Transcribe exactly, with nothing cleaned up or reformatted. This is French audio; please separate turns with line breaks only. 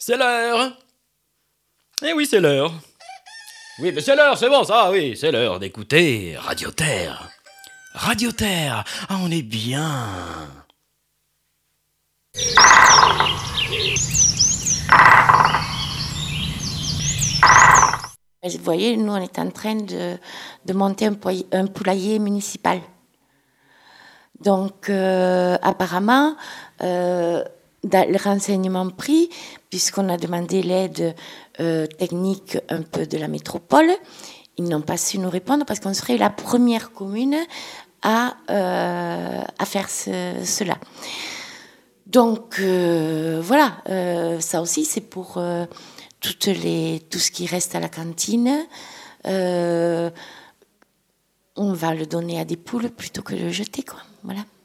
C'est l'heure. Eh oui, c'est l'heure. Oui, mais c'est l'heure, c'est bon, ça, oui, c'est l'heure d'écouter Radio Terre. Radio Terre, ah, on est bien.
Vous voyez, nous, on est en train de, de monter un, poy- un poulailler municipal. Donc, euh, apparemment, euh, dans le renseignement pris, puisqu'on a demandé l'aide euh, technique un peu de la métropole, ils n'ont pas su nous répondre parce qu'on serait la première commune à, euh, à faire ce, cela. Donc, euh, voilà, euh, ça aussi, c'est pour euh, toutes les, tout ce qui reste à la cantine. Euh, on va le donner à des poules plutôt que de le jeter, quoi. Voilà.